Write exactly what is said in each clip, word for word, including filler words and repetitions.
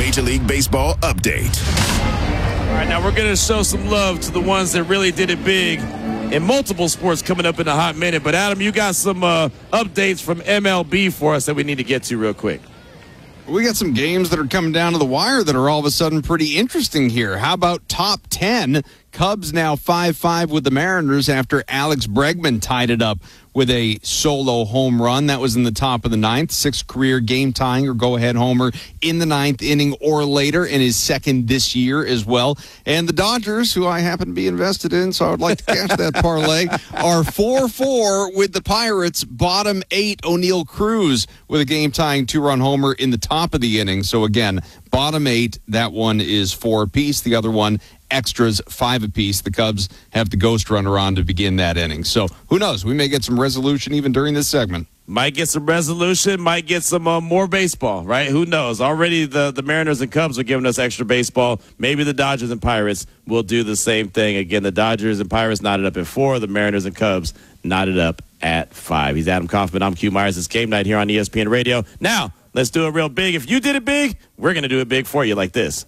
Major League Baseball update. All right, now we're going to show some love to the ones that really did it big in multiple sports coming up in a hot minute. But, Adam, you got some uh, updates from M L B for us that we need to get to real quick. We got some games that are coming down to the wire that are all of a sudden pretty interesting here. How about top ten? Cubs now five five with the Mariners after Alex Bregman tied it up with a solo home run. That was in the top of the ninth. Sixth career game-tying or go-ahead homer in the ninth inning or later, in his second this year as well. And the Dodgers, who I happen to be invested in, so I would like to cash that parlay, are four four with the Pirates. Bottom eight, O'Neill Cruz with a game-tying two-run homer in the top of the inning. So again, bottom eight, that one is four apiece. The other one, extras, five apiece. The Cubs have the ghost runner on to begin that inning. So who knows? We may get some resolution even during this segment. Might get some resolution, might get some uh, more baseball, right? Who knows? Already the, the Mariners and Cubs are giving us extra baseball. Maybe the Dodgers and Pirates will do the same thing. Again, the Dodgers and Pirates knotted up at four. The Mariners and Cubs knotted up at five. He's Adam Kaufman. I'm Q Myers. It's Game Night here on E S P N Radio. Now, let's do it real big. If you did it big, we're going to do it big for you like this.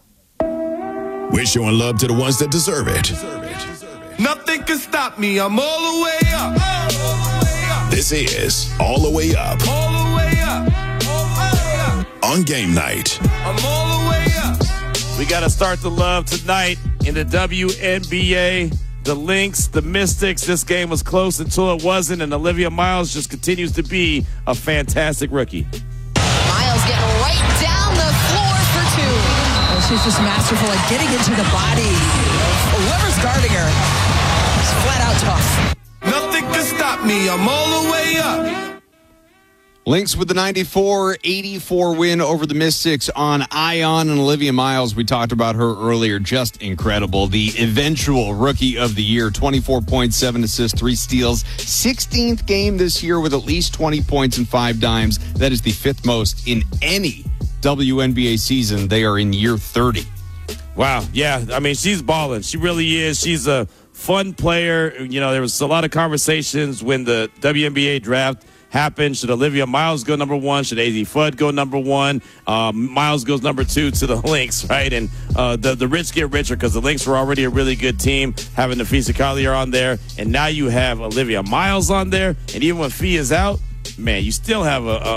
We're showing love to the ones that deserve it. Nothing can stop me. I'm all the way up. All the way up. This is All the Way Up. All the way up. All the way up. On Game Night. I'm all the way up. We got to start the love tonight in the W N B A. The Lynx, the Mystics. This game was close until it wasn't, and Olivia Miles just continues to be a fantastic rookie. Miles getting right down the floor for two. Oh, she's just masterful at getting into the body of whoever's guarding her. It's flat out tough. Nothing can stop me. I'm all the way up. Lynx with the ninety-four eighty-four win over the Mystics on Ion, and Olivia Miles, we talked about her earlier, just incredible. The eventual Rookie of the Year, twenty-four points, seven assists, three steals, sixteenth game this year with at least twenty points and five dimes. That is the fifth most in any W N B A season. They are in year thirty. Wow, yeah, I mean, she's balling. She really is. She's a fun player. You know, there was a lot of conversations when the W N B A draft happened. Should Olivia Miles go number one? Should Azzi Fudd go number one? Um, Miles goes number two to the Lynx, right? And uh, the, the rich get richer because the Lynx were already a really good team, having Nafisa Collier on there. And now you have Olivia Miles on there. And even when Fee is out, man, you still have a, a